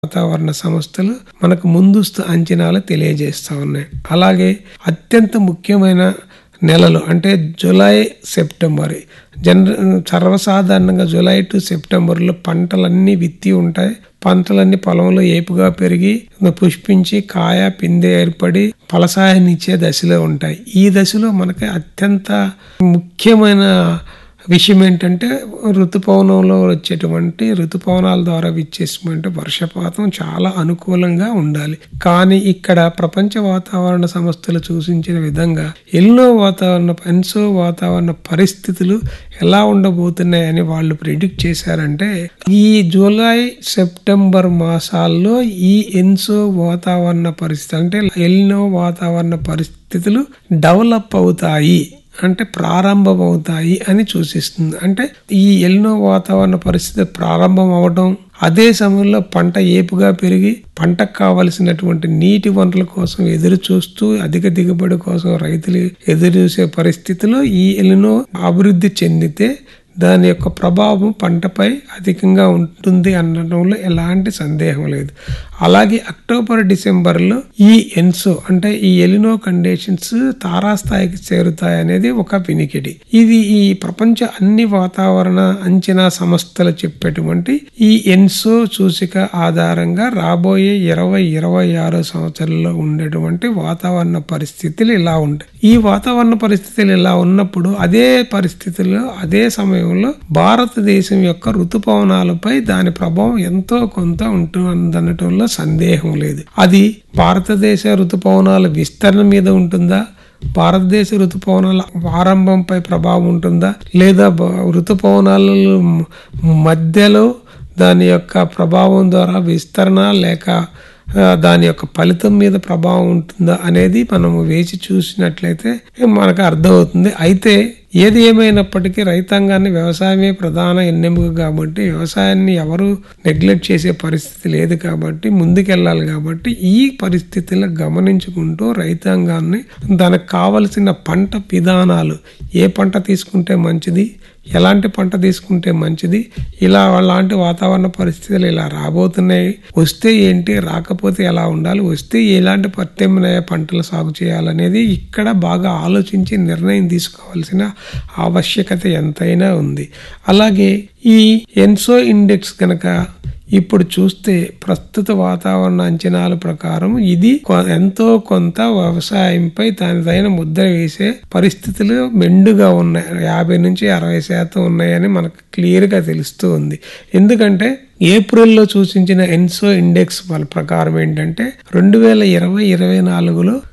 వాతావరణ సంస్థలు మనకు ముందస్తు అంచనాలు తెలియజేస్తూ ఉన్నాయి. అలాగే అత్యంత ముఖ్యమైన నెలలు అంటే జూలై, సెప్టెంబర్. సర్వసాధారణంగా జూలై టు సెప్టెంబర్లో పంటలన్నీ విత్తి ఉంటాయి. పంటలన్నీ పొలంలో ఏపుగా పెరిగి పుష్పించి కాయ పిందె ఏర్పడి ఫలసాయాన్నిచ్చే దశలో ఉంటాయి. ఈ దశలో మనకి అత్యంత ముఖ్యమైన విషయం ఏంటంటే ఋతుపవనంలో వచ్చేటువంటి ఋతుపవనాల ద్వారా విచ్చేసినటువంటి వర్షపాతం చాలా అనుకూలంగా ఉండాలి. కానీ ఇక్కడ ప్రపంచ వాతావరణ సంస్థలు సూచించిన విధంగా ఎన్సో వాతావరణ పరిస్థితులు ఎలా ఉండబోతున్నాయని వాళ్ళు ప్రిడిక్ట్ చేశారంటే ఈ జూలై, సెప్టెంబర్ మాసాల్లో ఈ ఎన్సో వాతావరణ పరిస్థితి అంటే ఎల్నో వాతావరణ పరిస్థితులు డెవలప్ అవుతాయి అంటే ప్రారంభమవుతాయి అని సూచిస్తుంది. అంటే ఈ ఎల్నో వాతావరణ పరిస్థితి ప్రారంభం అవడం, అదే సమయంలో పంట ఏపుగా పెరిగి పంటకు కావలసినటువంటి నీటి వనరుల కోసం ఎదురు చూస్తూ అధిక దిగుబడి కోసం రైతులు ఎదురు చూసే పరిస్థితిలో ఈ ఎల్నో అభివృద్ధి చెందితే దాని యొక్క ప్రభావం పంటపై అధికంగా ఉంటుంది అనడంలో ఎలాంటి సందేహం లేదు. అలాగే అక్టోబర్, డిసెంబర్లో ఈ ఎన్సో అంటే ఈ ఎలినో కండిషన్స్ తారాస్థాయికి చేరుతాయి అనేది ఒక వినికిడి. ఇది ఈ ప్రపంచ అన్ని వాతావరణ అంచనా సంస్థలు చెప్పేటువంటి ఈ ఎన్సో సూచిక ఆధారంగా రాబోయే 2026 సంవత్సరంలో ఉండేటువంటి వాతావరణ పరిస్థితులు ఇలా ఉంటాయి. ఈ వాతావరణ పరిస్థితులు ఇలా ఉన్నప్పుడు అదే పరిస్థితుల్లో అదే సమయంలో భారతదేశం యొక్క ఋతుపవనాలపై దాని ప్రభావం ఎంతో కొంత ఉంటుందనటంలో సందేహం లేదు. అది భారతదేశ ఋతుపవనాల విస్తరణ మీద ఉంటుందా, భారతదేశ ఋతుపవనాల ఆరంభంపై ప్రభావం ఉంటుందా, లేదా ఋతుపవనాల మధ్యలో దాని యొక్క ప్రభావం ద్వారా విస్తరణ లేక దాని యొక్క ఫలితం మీద ప్రభావం ఉంటుందా అనేది మనము వేచి చూసినట్లయితే మనకు అర్థమవుతుంది. అయితే ఏది ఏమైనప్పటికీ రైతాంగాన్ని వ్యవసాయమే ప్రధాన ఎన్నెముక కాబట్టి వ్యవసాయాన్ని ఎవరు నెగ్లెక్ట్ చేసే పరిస్థితి లేదు కాబట్టి ముందుకెళ్ళాలి. కాబట్టి ఈ పరిస్థితులను గమనించుకుంటూ రైతాంగాన్ని దానికి కావలసిన పంట విధానాలు, ఏ పంట తీసుకుంటే మంచిది, ఎలాంటి పంట తీసుకుంటే మంచిది, అలాంటి వాతావరణ పరిస్థితులు ఇలా రాబోతున్నాయి, వస్తే ఏంటి, రాకపోతే ఎలా ఉండాలి, వస్తే ఎలాంటి ప్రత్యామ్నాయ పంటలు సాగు చేయాలనేది ఇక్కడ బాగా ఆలోచించి నిర్ణయం తీసుకోవాల్సిన ఆవశ్యకత ఎంతైనా ఉంది. అలాగే ఈ ఎన్సో ఇండెక్స్ కనుక ఇప్పుడు చూస్తే ప్రస్తుత వాతావరణ అంచనాల ప్రకారం ఇది ఎంతో కొంత వ్యవసాయంపై తనదైన ముద్ర వేసే పరిస్థితులు మెండుగా ఉన్నాయి. 50 నుంచి 60% ఉన్నాయని మనకు క్లియర్ గా తెలుస్తూ ఉంది. ఎందుకంటే ఏప్రిల్లో సూచించిన ఎన్సో ఇండెక్స్ వాళ్ళ ప్రకారం ఏంటంటే 2020-24లో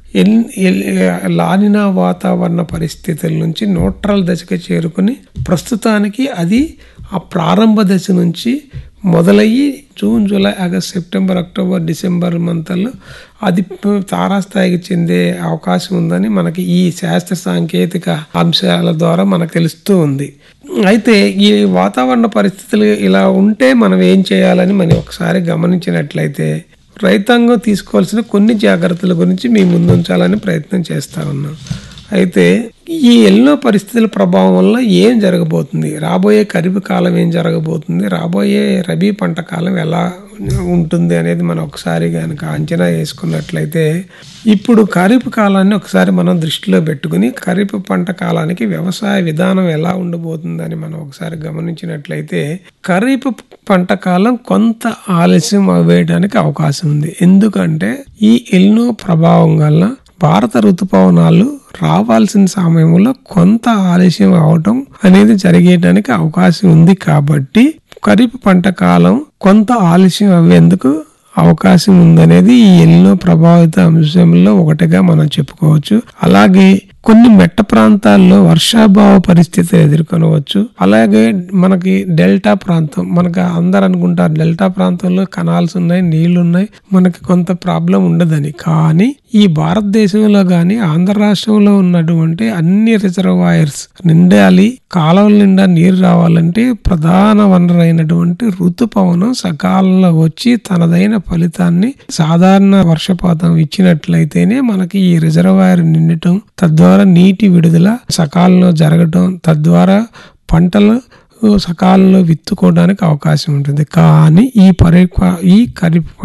లానినా వాతావరణ పరిస్థితుల నుంచి న్యూట్రల్ దశకు చేరుకుని ప్రస్తుతానికి అది ఆ ప్రారంభ దశ నుంచి మొదలయ్యి June, July, August, September, October, December మంత్లో అది తారాస్థాయికి చెందే అవకాశం ఉందని మనకి ఈ శాస్త్ర సాంకేతిక అంశాల ద్వారా మనకు తెలుస్తూ ఉంది. అయితే ఈ వాతావరణ పరిస్థితులు ఇలా ఉంటే మనం ఏం చేయాలని మనం ఒకసారి గమనించినట్లయితే రైతాంగం తీసుకోవాల్సిన కొన్ని జాగ్రత్తల గురించి మీ ముందు ఉంచాలని ప్రయత్నం చేస్తా ఉన్నాం. అయితే ఈ ఎల్నో పరిస్థితుల ప్రభావం వల్ల ఏం జరగబోతుంది, రాబోయే ఖరీఫ్ కాలం ఏం జరగబోతుంది, రాబోయే రబీ పంట కాలం ఎలా ఉంటుంది అనేది మనం ఒకసారి కనుక అంచనా వేసుకున్నట్లయితే ఇప్పుడు ఖరీఫ్ కాలాన్ని ఒకసారి మనం దృష్టిలో పెట్టుకుని ఖరీఫ్ పంట కాలానికి వ్యవసాయ విధానం ఎలా ఉండబోతుందని మనం ఒకసారి గమనించినట్లయితే ఖరీఫ్ పంట కాలం కొంత ఆలస్యం అవ్వేయడానికి అవకాశం ఉంది. ఎందుకంటే ఈ ఎల్నో ప్రభావం వల్ల భారత ఋతుపవనాలు రావాల్సిన సమయంలో కొంత ఆలస్యం అవటం అనేది జరిగేయడానికి అవకాశం ఉంది. కాబట్టి ఖరీఫ్ పంట కాలం కొంత ఆలస్యం అయ్యేందుకు అవకాశం ఉందనేది ఈ ఎల్నో ప్రభావిత అంశంలో ఒకటిగా మనం చెప్పుకోవచ్చు. అలాగే కొన్ని మెట్ట ప్రాంతాల్లో వర్షాభావ పరిస్థితులు ఎదుర్కొనవచ్చు. అలాగే మనకి డెల్టా ప్రాంతం, మనకు అందరు అనుకుంటారు డెల్టా ప్రాంతంలో కనాల్స్ ఉన్నాయి, నీళ్లు ఉన్నాయి, మనకి కొంత ప్రాబ్లం ఉండదని. కానీ ఈ భారతదేశంలో కానీ ఆంధ్ర రాష్ట్రంలో ఉన్నటువంటి అన్ని రిజర్వాయర్స్ నిండాలి, కాలువల నిండా నీరు రావాలంటే ప్రధాన వనరు అయినటువంటి ఋతుపవనం సకాలంలో వచ్చి తనదైన ఫలితాన్ని సాధారణ వర్షపాతం ఇచ్చినట్లయితేనే మనకి ఈ రిజర్వాయర్ నిండటం, తద్వారా నీటి విడుదల సకాలంలో జరగటం, తద్వారా పంటలు సకాలంలో విత్తుకోవడానికి అవకాశం ఉంటుంది. కానీ ఈ ఖరీఫ్